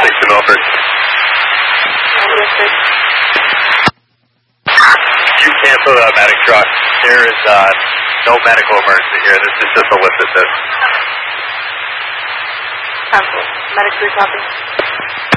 to Milford. You cancel the medic truck. There is no medical emergency here. This is just a lift assist. Cancel. Medic 3 copy.